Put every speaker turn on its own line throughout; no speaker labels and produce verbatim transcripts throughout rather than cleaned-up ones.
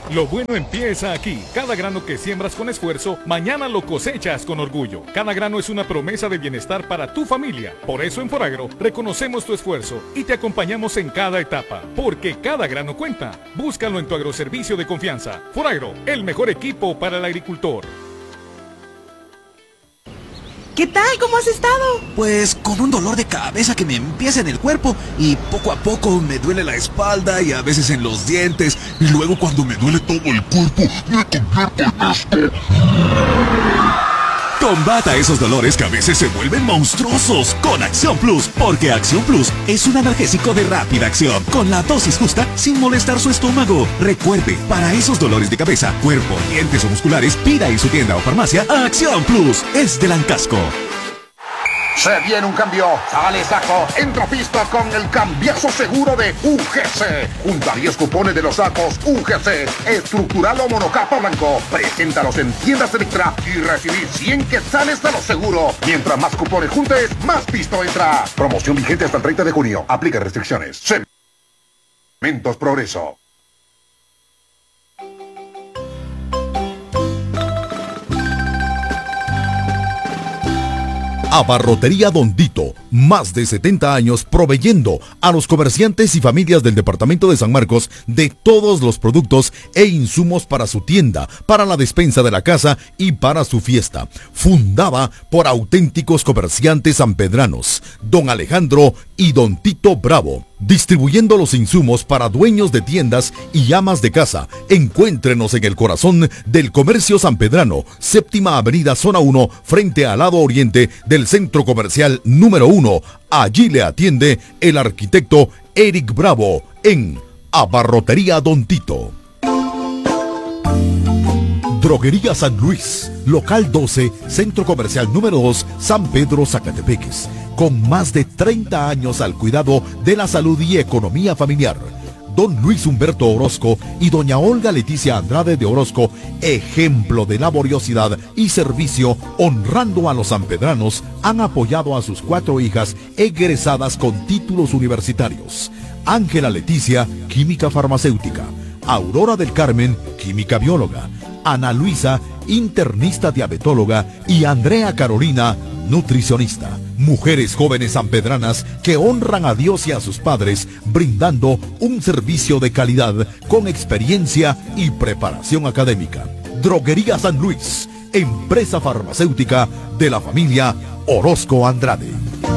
Lo bueno empieza aquí. Cada grano que siembras con esfuerzo, mañana lo cosechas con orgullo. Cada grano es una promesa de bienestar para tu familia. Por eso en Foragro reconocemos tu esfuerzo y te acompañamos en cada etapa, porque cada grano cuenta. Búscalo en tu agroservicio de confianza. Foragro, el mejor equipo para el agricultor.
¿Qué tal? ¿Cómo has estado?
Pues con un dolor de cabeza que me empieza en el cuerpo y poco a poco me duele la espalda y a veces en los dientes y luego cuando me duele todo el cuerpo me convierto en esto.
Combata esos dolores que a veces se vuelven monstruosos con Acción Plus, porque Acción Plus es un analgésico de rápida acción, con la dosis justa sin molestar su estómago. Recuerde, para esos dolores de cabeza, cuerpo, dientes o musculares, pida en su tienda o farmacia Acción Plus. Es de Lancasco.
Se viene un cambio, sale saco, entra pista con el cambiazo seguro de U G C. Junta diez cupones de los sacos U G C, estructural o monocapa blanco. Preséntalos en tiendas Electra y recibir cien quetzales de lo seguro. Mientras más cupones juntes, más pisto entra. Promoción vigente hasta el treinta de junio. Aplica restricciones. Cementos Progreso.
Abarrotería Don Tito, más de setenta años proveyendo a los comerciantes y familias del departamento de San Marcos de todos los productos e insumos para su tienda, para la despensa de la casa y para su fiesta. Fundada por auténticos comerciantes sanpedranos, Don Alejandro y Don Tito Bravo. Distribuyendo los insumos para dueños de tiendas y amas de casa. Encuéntrenos en el corazón del comercio sanpedrano, séptima avenida zona uno, frente al lado oriente del centro comercial número uno. Allí le atiende el arquitecto Eric Bravo en Abarrotería Don Tito. Droguería San Luis, local doce, centro comercial número dos, San Pedro, Zacatepeques, con más de treinta años al cuidado de la salud y economía familiar. Don Luis Humberto Orozco y doña Olga Leticia Andrade de Orozco, ejemplo de laboriosidad y servicio, honrando a los sanpedranos, han apoyado a sus cuatro hijas egresadas con títulos universitarios. Ángela Leticia, química farmacéutica; Aurora del Carmen, química bióloga; Ana Luisa, internista diabetóloga; y Andrea Carolina, nutricionista. Mujeres jóvenes sanpedranas que honran a Dios y a sus padres, brindando un servicio de calidad con experiencia y preparación académica. Droguería San Luis, empresa farmacéutica de la familia Orozco Andrade.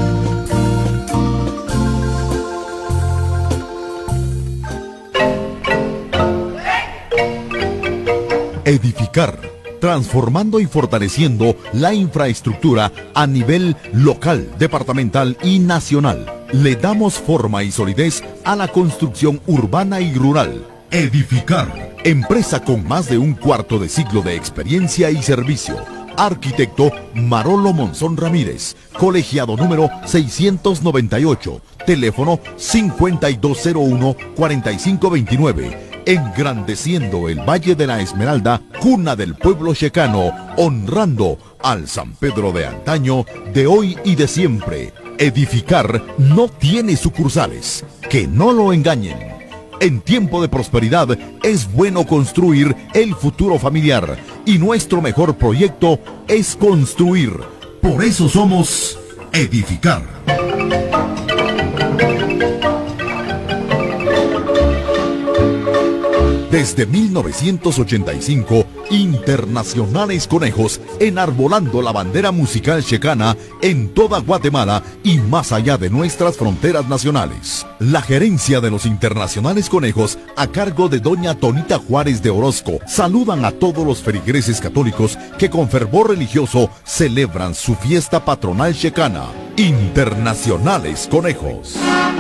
Edificar, transformando y fortaleciendo la infraestructura a nivel local, departamental y nacional. Le damos forma y solidez a la construcción urbana y rural. Edificar, empresa con más de un cuarto de siglo de experiencia y servicio. Arquitecto Marolo Monzón Ramírez, colegiado número seiscientos noventa y ocho, teléfono cincuenta y dos cero uno, cuarenta y cinco veintinueve. Engrandeciendo el Valle de la Esmeralda, cuna del pueblo checano, honrando al San Pedro de antaño, de hoy y de siempre. Edificar no tiene sucursales, que no lo engañen. En tiempo de prosperidad es bueno construir el futuro familiar, y nuestro mejor proyecto es construir. Por eso somos Edificar. Desde mil novecientos ochenta y cinco, Internacionales Conejos, enarbolando la bandera musical checana en toda Guatemala y más allá de nuestras fronteras nacionales. La gerencia de los Internacionales Conejos, a cargo de doña Tonita Juárez de Orozco, saludan a todos los feligreses católicos que con fervor religioso celebran su fiesta patronal checana. Internacionales Conejos.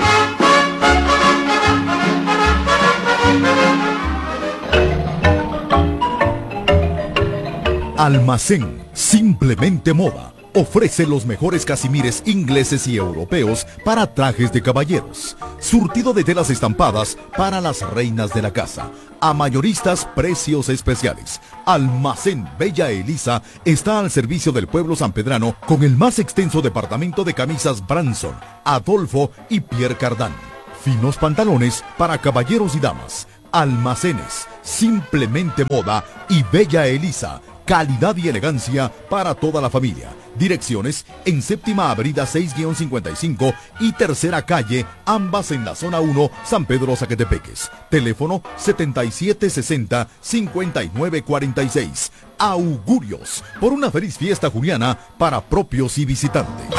Almacén Simplemente Moda ofrece los mejores casimires ingleses y europeos para trajes de caballeros. Surtido de telas estampadas para las reinas de la casa. A mayoristas, precios especiales. Almacén Bella Elisa está al servicio del pueblo sanpedrano con el más extenso departamento de camisas Branson, Adolfo y Pierre Cardin. Finos pantalones para caballeros y damas. Almacenes, Simplemente Moda y Bella Elisa. Calidad y elegancia para toda la familia. Direcciones en Séptima Avenida seis cincuenta y cinco y Tercera Calle, ambas en la zona uno, San Pedro Zacatepeques. Teléfono setenta y siete sesenta, cincuenta y nueve cuarenta y seis. Augurios, por una feliz fiesta juliana para propios y visitantes.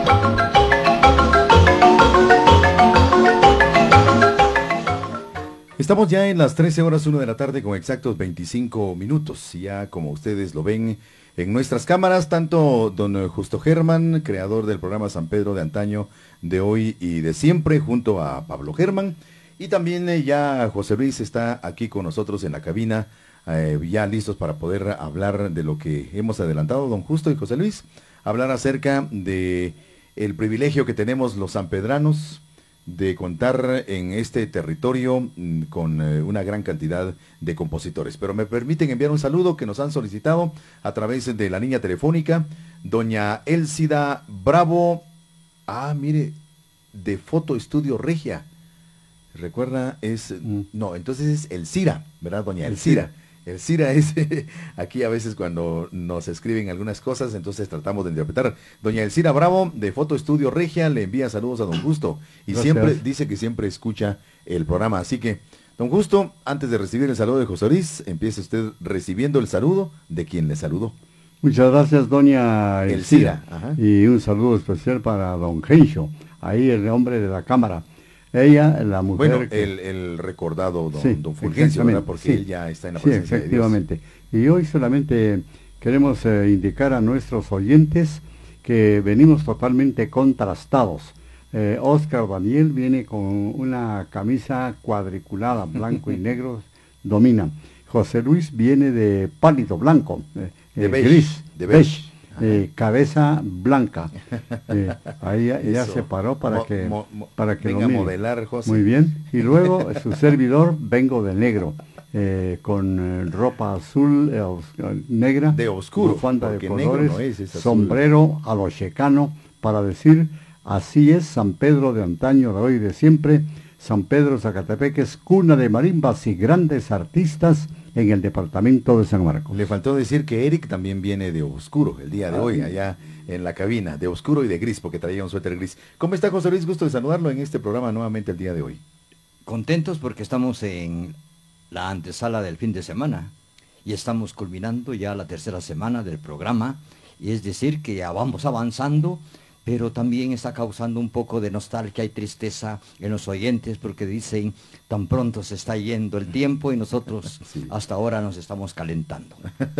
Estamos ya en las trece horas uno de la tarde con exactos veinticinco minutos. Ya como ustedes lo ven en nuestras cámaras, tanto don Justo Germán, creador del programa San Pedro de antaño, de hoy y de siempre, junto a Pablo Germán, y también eh, ya José Luis está aquí con nosotros en la cabina, eh, ya listos para poder hablar de lo que hemos adelantado, don Justo y José Luis, hablar acerca de el privilegio que tenemos los sanpedranos de contar en este territorio mm, con eh, una gran cantidad de compositores. Pero me permiten enviar un saludo que nos han solicitado a través de la línea telefónica, doña Elcida Bravo, ah, mire, de Foto Estudio Regia. Recuerda, es, mm. no, entonces es Elcira, ¿verdad, doña Elcira? Elcira es, aquí a veces cuando nos escriben algunas cosas, entonces tratamos de interpretar. Doña Elcira Bravo, de Foto Estudio Regia, le envía saludos a don Justo. Y Gracias. Siempre dice que siempre escucha el programa. Así que, don Justo, antes de recibir el saludo de José Luis, empiece usted recibiendo el saludo de quien le saludó.
Muchas gracias, doña Elcira. Elcira. Y un saludo especial para don Gencho, ahí el hombre de la cámara. Ella, la mujer...
Bueno,
que...
el, el recordado don,
sí,
don Fulgencio, ¿verdad? Porque
sí,
él ya está en la presencia
sí, efectivamente. De Dios. Y hoy solamente queremos eh, indicar a nuestros oyentes que venimos totalmente contrastados. Eh, Oscar Daniel viene con una camisa cuadriculada, blanco y negro, domina. José Luis viene de pálido blanco, eh,
de
eh,
beige,
gris,
de beige.
beige. Eh, cabeza blanca. Eh, ahí ya, ya se paró para
mo,
que
mo, mo,
para que
venga a modelar, José.
Muy bien. Y luego su servidor vengo de negro, eh, con eh, ropa azul, eh, os, negra,
de oscuro,
bufanda de colores,
no es, es
sombrero a lo checano, para decir así es San Pedro de antaño, de hoy y de siempre. San Pedro Zacatepeques, cuna de marimbas y grandes artistas en el departamento de San Marcos.
Le faltó decir que Eric también viene de oscuro el día de ah, hoy, sí. allá en la cabina, de oscuro y de gris, porque traía un suéter gris. ¿Cómo está, José Luis? Gusto de saludarlo en este programa nuevamente el día de hoy.
Contentos porque estamos en la antesala del fin de semana y estamos culminando ya la tercera semana del programa, y es decir que ya vamos avanzando, pero también está causando un poco de nostalgia y tristeza en los oyentes porque dicen, tan pronto se está yendo el tiempo y nosotros sí. hasta ahora nos estamos calentando.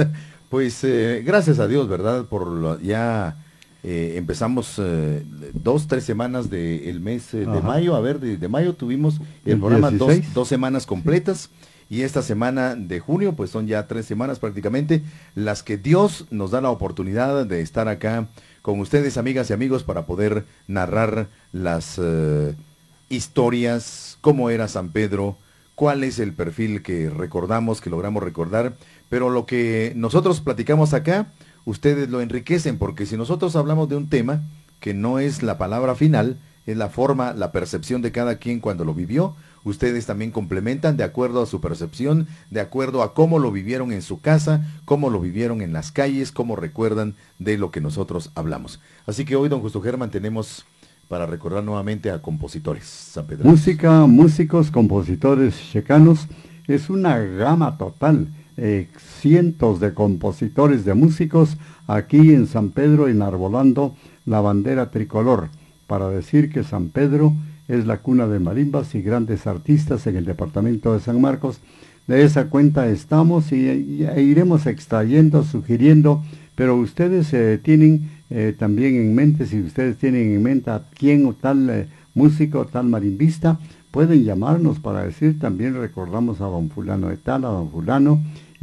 Pues eh, gracias a Dios, ¿verdad? Por lo, ya eh, empezamos eh, dos, tres semanas del mes eh, de mayo. A ver, de, de mayo tuvimos el, el programa dos, dos semanas completas. Y esta semana de junio, pues son ya tres semanas prácticamente, las que Dios nos da la oportunidad de estar acá con ustedes, amigas y amigos, para poder narrar las uh, historias, cómo era San Pedro, cuál es el perfil que recordamos, que logramos recordar, pero lo que nosotros platicamos acá, ustedes lo enriquecen, porque si nosotros hablamos de un tema que no es la palabra final, es la forma, la percepción de cada quien cuando lo vivió, ustedes también complementan de acuerdo a su percepción, de acuerdo a cómo lo vivieron en su casa, cómo lo vivieron en las calles, cómo recuerdan de lo que nosotros hablamos. Así que hoy, don Justo Germán, tenemos para recordar nuevamente a compositores sanpedranos.
Música, músicos, compositores checanos, es una gama total, eh, cientos de compositores de músicos aquí en San Pedro, enarbolando la bandera tricolor, para decir que San Pedro es la cuna de marimbas y grandes artistas en el departamento de San Marcos. De esa cuenta estamos y, y e iremos extrayendo, sugiriendo, pero ustedes eh, tienen eh, también en mente, si ustedes tienen en mente a quién o tal eh, músico, tal marimbista, pueden llamarnos para decir, también recordamos a don fulano de tal, a don fulano,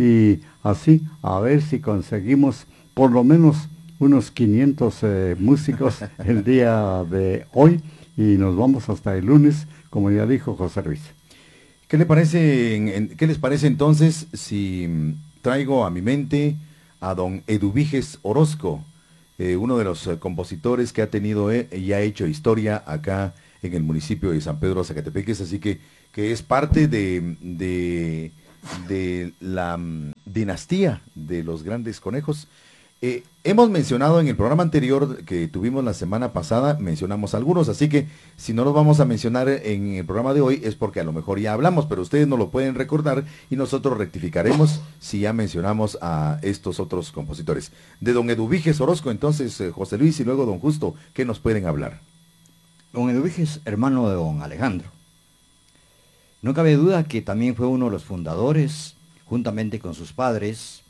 y así a ver si conseguimos por lo menos unos quinientos eh, músicos el día de hoy. Y nos vamos hasta el lunes, como ya dijo José Luis.
¿Qué le parece, en, en, ¿qué les parece entonces si traigo a mi mente a don Eduviges Orozco, eh, uno de los eh, compositores que ha tenido eh, y ha hecho historia acá en el municipio de San Pedro Zacatepeques? Así que, que es parte de, de, de la um, dinastía de los grandes conejos. Eh, hemos mencionado en el programa anterior que tuvimos la semana pasada, mencionamos algunos, así que si no los vamos a mencionar en el programa de hoy es porque a lo mejor ya hablamos, pero ustedes no lo pueden recordar y nosotros rectificaremos si ya mencionamos a estos otros compositores. De don Eduviges Orozco, entonces, eh, José Luis y luego don Justo, ¿qué nos pueden hablar?
Don Eduviges, hermano de don Alejandro. No cabe duda que también fue uno de los fundadores, juntamente con sus padres,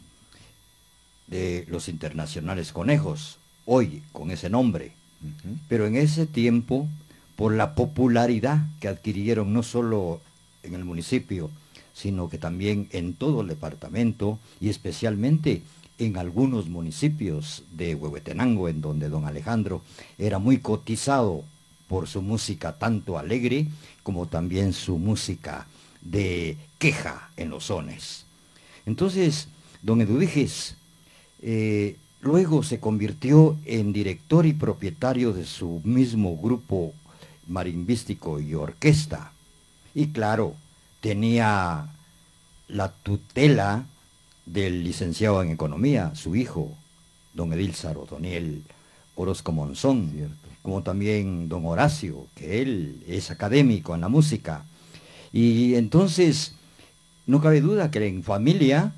de los Internacionales Conejos, hoy con ese nombre. Uh-huh. Pero en ese tiempo, por la popularidad que adquirieron no solo en el municipio, sino que también en todo el departamento y especialmente en algunos municipios de Huehuetenango, en donde don Alejandro era muy cotizado por su música tanto alegre como también su música de queja en los sones. Entonces, don Eduviges Eh, luego se convirtió en director y propietario de su mismo grupo marimbístico y orquesta. Y claro, tenía la tutela del licenciado en economía, su hijo, don Edilzar Otoniel Orozco Monzón, ¿cierto? Como también don Horacio, que él es académico en la música. Y entonces, no cabe duda que en familia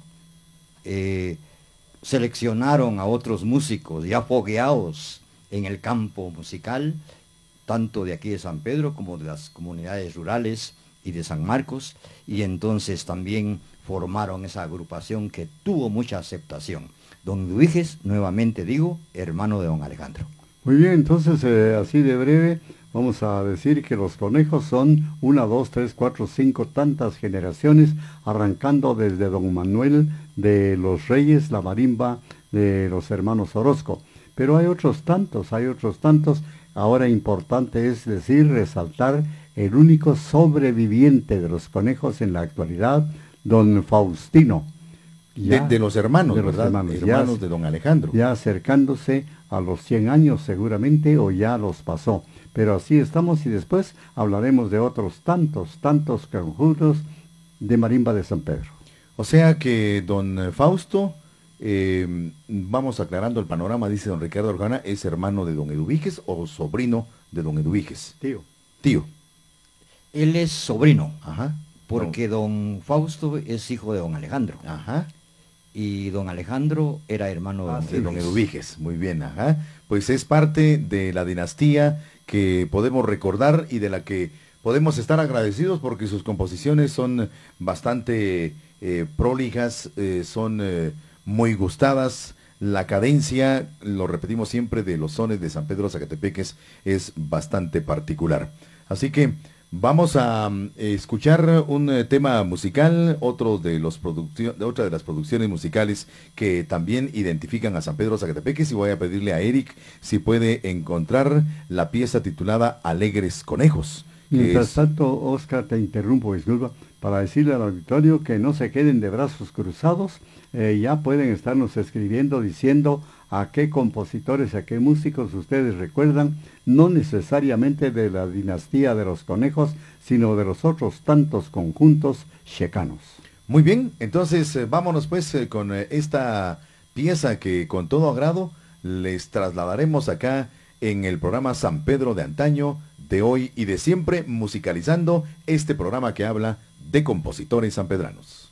eh, seleccionaron a otros músicos ya fogueados en el campo musical, tanto de aquí de San Pedro como de las comunidades rurales y de San Marcos, y entonces también formaron esa agrupación que tuvo mucha aceptación. Don Eduviges, nuevamente digo, hermano de don Alejandro.
Muy bien, entonces eh, así de breve vamos a decir que los conejos son una, dos, tres, cuatro, cinco, tantas generaciones, arrancando desde don Manuel de los Reyes, la marimba de los hermanos Orozco. Pero hay otros tantos, hay otros tantos. Ahora importante es decir, resaltar el único sobreviviente de los conejos en la actualidad, don Faustino.
Ya, de, de los hermanos,
de los
¿verdad?
hermanos,
hermanos
ya,
de don Alejandro.
Ya acercándose a los cien años seguramente, o ya los pasó. Pero así estamos y después hablaremos de otros tantos, tantos conjuntos de marimba de San Pedro.
O sea que don Fausto, eh, vamos aclarando el panorama, dice don Ricardo Organa, es hermano de don Eduviges o sobrino de don Eduviges.
Tío.
Tío.
Él es sobrino.
Ajá.
Porque no. don Fausto es hijo de don Alejandro.
Ajá.
Y don Alejandro era hermano
ah,
de
don, don Eduviges. Muy bien, ajá. Pues es parte de la dinastía que podemos recordar y de la que podemos estar agradecidos porque sus composiciones son bastante eh, prolijas, eh, son eh, muy gustadas. La cadencia, lo repetimos siempre, de los sones de San Pedro Zacatepeques es bastante particular. Así que vamos a um, escuchar un uh, tema musical, otro de los produccio- de otra de las producciones musicales que también identifican a San Pedro Zacatepeques, y voy a pedirle a Eric si puede encontrar la pieza titulada Alegres Conejos.
Mientras
es...
tanto, Oscar, te interrumpo, disculpa, para decirle al auditorio que no se queden de brazos cruzados, eh, ya pueden estarnos escribiendo diciendo a qué compositores, a qué músicos ustedes recuerdan, no necesariamente de la dinastía de los conejos, sino de los otros tantos conjuntos checanos.
Muy bien, entonces eh, vámonos pues eh, con eh, esta pieza que con todo agrado les trasladaremos acá en el programa San Pedro de antaño, de hoy y de siempre, musicalizando este programa que habla de compositores sanpedranos.